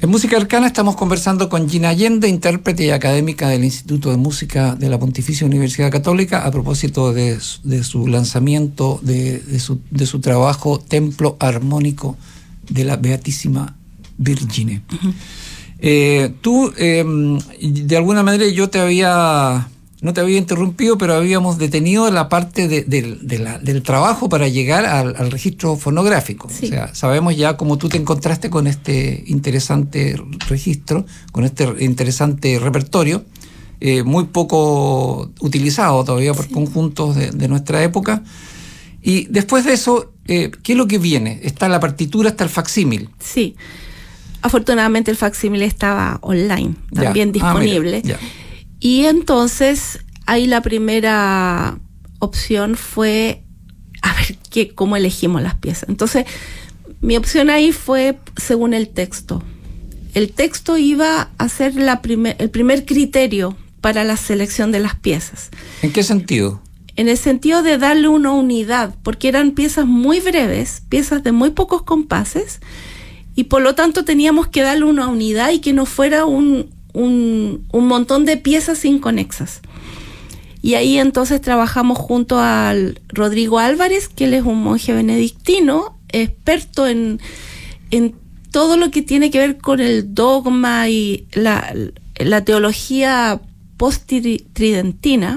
En Música Arcana estamos conversando con Gina Allende, intérprete y académica del Instituto de Música de la Pontificia Universidad Católica, a propósito de su lanzamiento, de su trabajo Templo Armónico de la Beatísima Virgine. Uh-huh. Tú, de alguna manera, no te había interrumpido, pero habíamos detenido la parte del trabajo para llegar al registro fonográfico. Sí. O sea, sabemos ya cómo tú te encontraste con este interesante registro, con este interesante repertorio, muy poco utilizado todavía por conjuntos de nuestra época. Y después de eso, ¿qué es lo que viene? Está la partitura, está el facsímil. Sí. Afortunadamente el facsímil estaba online, también disponible. Mira, y entonces ahí la primera opción fue a ver cómo elegimos las piezas. Entonces mi opción ahí fue según el texto. El texto iba a ser el primer criterio para la selección de las piezas. ¿En qué sentido? En el sentido de darle una unidad, porque eran piezas muy breves, piezas de muy pocos compases, y por lo tanto teníamos que darle una unidad y que no fuera un montón de piezas inconexas. Y ahí entonces trabajamos junto al Rodrigo Álvarez, que él es un monje benedictino, experto en todo lo que tiene que ver con el dogma y la teología post-tridentina.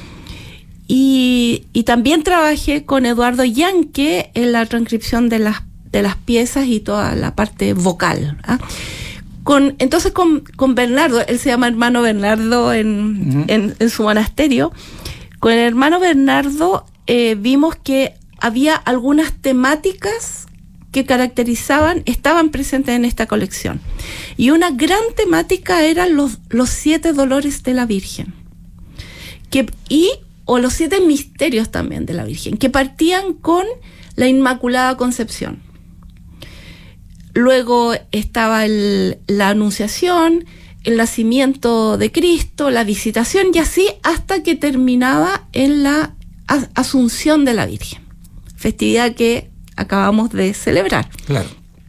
Y también trabajé con Eduardo Yanque en la transcripción de las piezas y toda la parte vocal. Entonces con Bernardo, él se llama hermano Bernardo en su monasterio. Con el hermano Bernardo vimos que había algunas temáticas que estaban presentes en esta colección. Y una gran temática eran los 7 dolores de la Virgen. O los 7 misterios también de la Virgen, que partían con la Inmaculada Concepción. Luego estaba la Anunciación, el nacimiento de Cristo, la visitación, y así hasta que terminaba en la Asunción de la Virgen, festividad que acabamos de celebrar. Claro.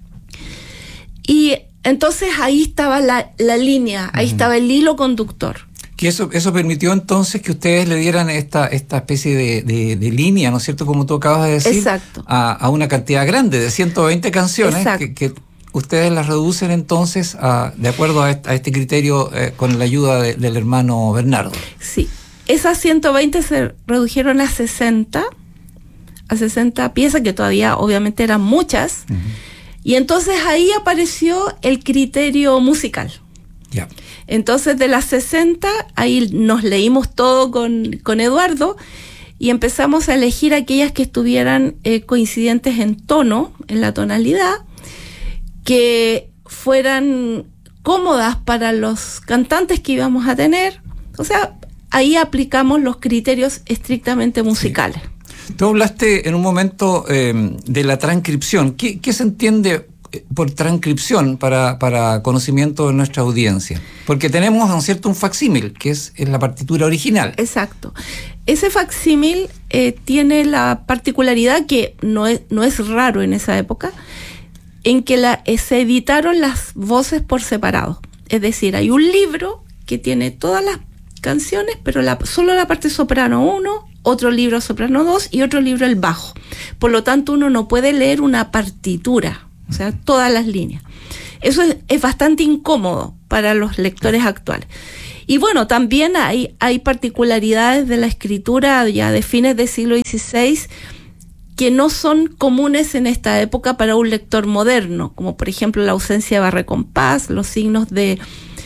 Y entonces ahí estaba la línea, ahí estaba el hilo conductor. Que eso permitió entonces que ustedes le dieran esta especie de línea, ¿no es cierto?, como tú acabas de decir. Exacto. A una cantidad grande de 120 canciones que ustedes las reducen entonces de acuerdo a este criterio con la ayuda del hermano Bernardo. Sí, esas 120 se redujeron a 60 piezas, que todavía obviamente eran muchas, y entonces ahí apareció el criterio musical. Ya. Entonces de las 60, ahí nos leímos todo con Eduardo y empezamos a elegir aquellas que estuvieran coincidentes en tono, en la tonalidad, que fueran cómodas para los cantantes que íbamos a tener. O sea, ahí aplicamos los criterios estrictamente musicales. Sí. Tú hablaste en un momento de la transcripción. ¿Qué se entiende por transcripción para conocimiento de nuestra audiencia? Porque tenemos, ¿no es cierto?, un facsímil, que es la partitura original. Exacto. Ese facsímil tiene la particularidad, que no es raro en esa época, en que se editaron las voces por separado. Es decir, hay un libro que tiene todas las canciones, pero solo la parte soprano 1, otro libro soprano 2 y otro libro el bajo. Por lo tanto, uno no puede leer una partitura, o sea, todas las líneas. Eso es bastante incómodo para los lectores actuales. Y bueno, también hay particularidades de la escritura ya de fines del siglo XVI que no son comunes en esta época para un lector moderno, como por ejemplo la ausencia de barra compás, los signos de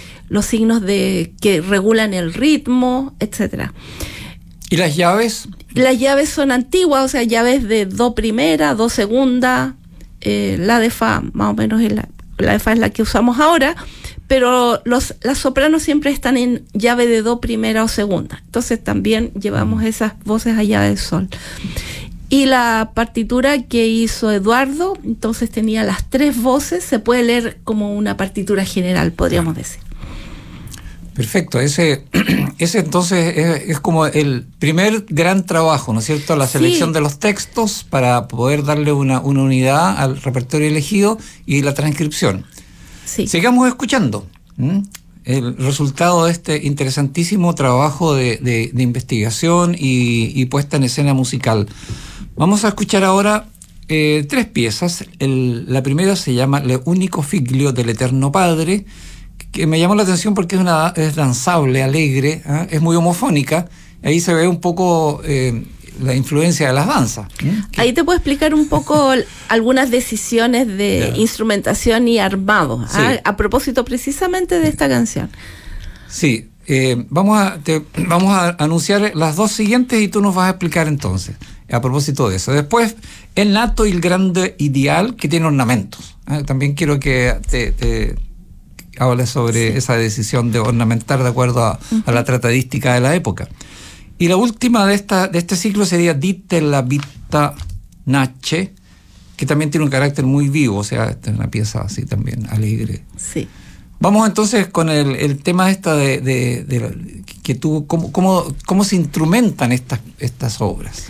que regulan el ritmo, etcétera. ¿Y las llaves? Las llaves son antiguas, o sea, llaves de do primera, do segunda, la de fa, más o menos la de fa es la que usamos ahora, pero las sopranos siempre están en llave de do primera o segunda. Entonces también llevamos esas voces a llave de sol. Y la partitura que hizo Eduardo, entonces tenía las 3 voces, se puede leer como una partitura general, podríamos decir. Perfecto, ese entonces es como el primer gran trabajo, ¿no es cierto? La selección de los textos para poder darle una unidad al repertorio elegido y la transcripción. Sí. Sigamos escuchando el resultado de este interesantísimo trabajo de investigación y puesta en escena musical. Vamos a escuchar ahora 3 piezas. La primera se llama Le Unico Figlio del Eterno Padre, que me llamó la atención porque es danzable, alegre, es muy homofónica. Ahí se ve un poco la influencia de las danzas. Ahí te puedo explicar un poco algunas decisiones de instrumentación y armado, sí. A propósito precisamente de esta canción. Sí, vamos a anunciar las 2 siguientes y tú nos vas a explicar entonces, a propósito de eso. Después, El Nato y el Grande Ideal, que tiene ornamentos. También quiero que te hables sobre esa decisión de ornamentar de acuerdo a la tratadística de la época. Y la última de este ciclo sería Dite la Vita Nace, que también tiene un carácter muy vivo, o sea, esta es una pieza así también alegre. Sí. Vamos entonces con el tema que tú, cómo se instrumentan estas obras.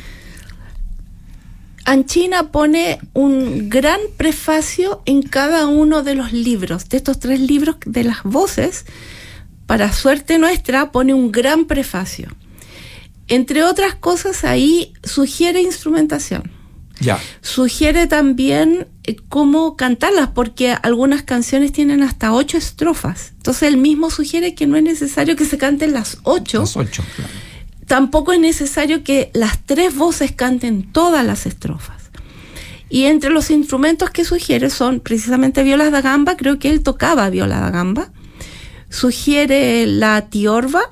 Ancina pone un gran prefacio en cada uno de los libros, de estos 3 libros de las voces. Para suerte nuestra, pone un gran prefacio. Entre otras cosas, ahí sugiere instrumentación. Ya. Sugiere también cómo cantarlas, porque algunas canciones tienen hasta 8 estrofas. Entonces él mismo sugiere que no es necesario que se canten las 8. Las 8, claro. Tampoco es necesario que las 3 voces canten todas las estrofas. Y entre los instrumentos que sugiere son precisamente violas da gamba. Creo que él tocaba viola da gamba. Sugiere la tiorba.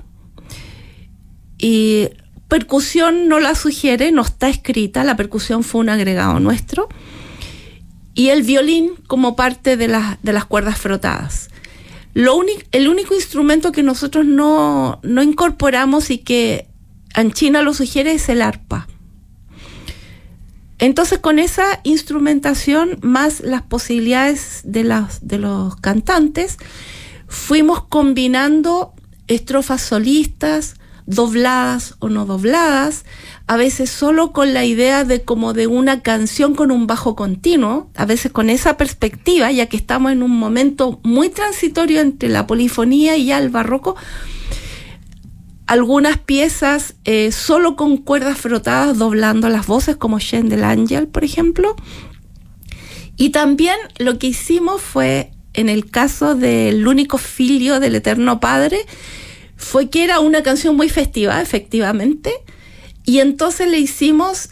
Y percusión no la sugiere, no está escrita. La percusión fue un agregado nuestro. Y el violín como parte de las cuerdas frotadas. El único instrumento que nosotros no incorporamos y que Ancina lo sugiere es el arpa. Entonces, con esa instrumentación más las posibilidades de los cantantes, fuimos combinando estrofas solistas, dobladas o no dobladas, a veces solo con la idea de como de una canción con un bajo continuo, a veces con esa perspectiva, ya que estamos en un momento muy transitorio entre la polifonía y ya el barroco. Algunas piezas solo con cuerdas frotadas doblando las voces, como Scène de l'Angel, por ejemplo. Y también lo que hicimos fue, en el caso del Único Figlio del Eterno Padre, fue que era una canción muy festiva, efectivamente, y entonces le hicimos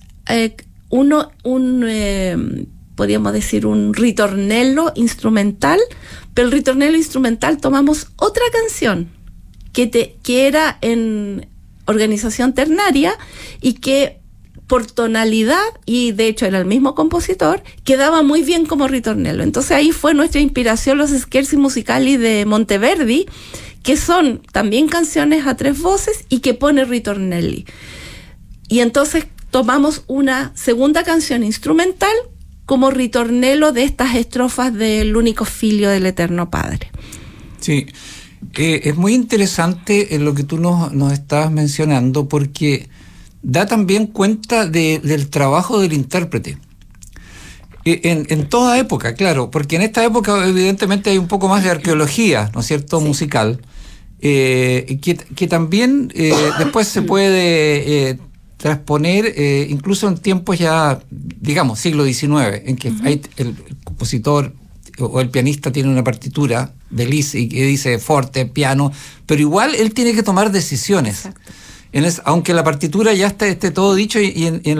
podríamos decir un ritornello instrumental, pero el ritornello instrumental tomamos otra canción que era en organización ternaria y que por tonalidad, y de hecho era el mismo compositor, quedaba muy bien como ritornello. Entonces ahí fue nuestra inspiración los scherzi musicali de Monteverdi, que son también canciones a 3 voces y que pone ritornelli. Y entonces tomamos una segunda canción instrumental como ritornello de estas estrofas del Único Figlio del Eterno Padre. Sí. Es muy interesante lo que tú nos estabas mencionando, porque da también cuenta del trabajo del intérprete. En toda época, claro, porque en esta época evidentemente hay un poco más de arqueología, ¿no es cierto?, sí, musical, que también después se puede transponer incluso en tiempos ya, digamos, siglo XIX, en que hay el compositor o el pianista tiene una partitura de Liszt y que dice forte, piano, pero igual él tiene que tomar decisiones. Aunque la partitura ya esté todo dicho y en